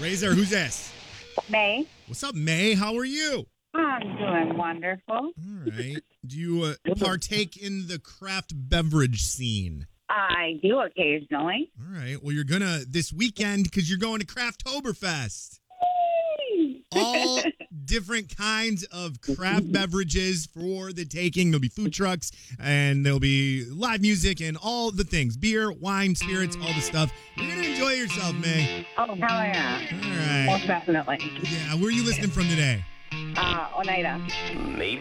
Razor, who's this? May. What's up, May? How are you? I'm doing wonderful. All right. Do you partake in the craft beverage scene? I do occasionally. All right. Well, you're gonna this weekend because you're going to Crafttoberfest. All different kinds of craft beverages for the taking. There'll be food trucks and there'll be live music and all the things. Beer, wine, spirits, all the stuff. You're going to enjoy yourself, May. Oh, hell yeah. All right. Most definitely. Yeah, where are you listening from today? Oneida. Maybe